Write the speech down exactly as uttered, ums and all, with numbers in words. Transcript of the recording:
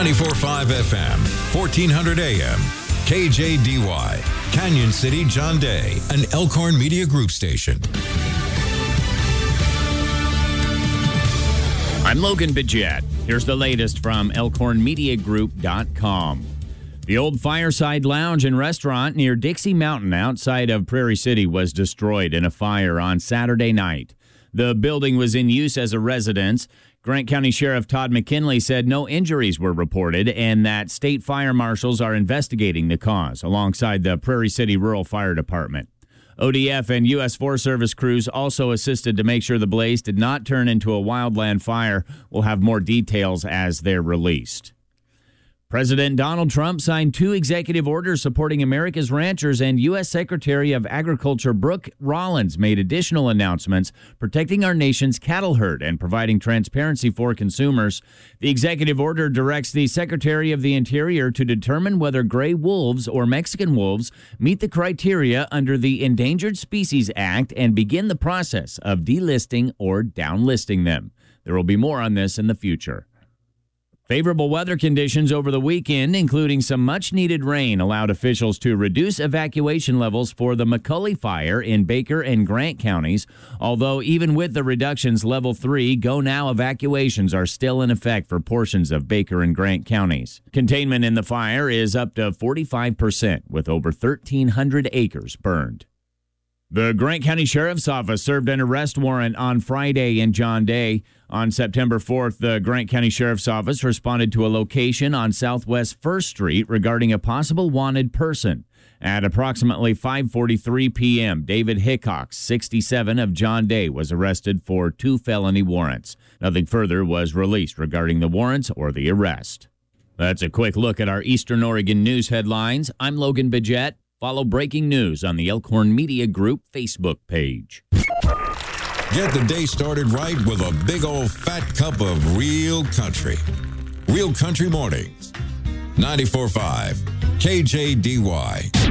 ninety-four point five F M, fourteen hundred A M, K J D Y, Canyon City, John Day, an Elkhorn Media Group station. I'm Logan Bidget. Here's the latest from elkhorn media group dot com. The old Fireside Lounge and Restaurant near Dixie Mountain outside of Prairie City was destroyed in a fire on Saturday night. The building was in use as a residence. Grant County Sheriff Todd McKinley said no injuries were reported and that state fire marshals are investigating the cause alongside the Prairie City Rural Fire Department. O D F and U S Forest Service crews also assisted to make sure the blaze did not turn into a wildland fire. We'll have more details as they're released. President Donald Trump signed two executive orders supporting America's ranchers, and U S Secretary of Agriculture Brooke Rollins made additional announcements protecting our nation's cattle herd and providing transparency for consumers. The executive order directs the Secretary of the Interior to determine whether gray wolves or Mexican wolves meet the criteria under the Endangered Species Act and begin the process of delisting or downlisting them. There will be more on this in the future. Favorable weather conditions over the weekend, including some much-needed rain, allowed officials to reduce evacuation levels for the McCully Fire in Baker and Grant counties. Although even with the reductions, level three Go Now evacuations are still in effect for portions of Baker and Grant counties. Containment in the fire is up to forty-five percent, with over thirteen hundred acres burned. The Grant County Sheriff's Office served an arrest warrant on Friday in John Day. On September fourth, the Grant County Sheriff's Office responded to a location on Southwest First Street regarding a possible wanted person. At approximately five forty-three p.m., David Hickox, sixty-seven, of John Day, was arrested for two felony warrants. Nothing further was released regarding the warrants or the arrest. That's a quick look at our Eastern Oregon news headlines. I'm Logan Bidget. Follow breaking news on the Elkhorn Media Group Facebook page. Get the day started right with a big old fat cup of real country. Real Country Mornings. ninety-four point five K J D Y.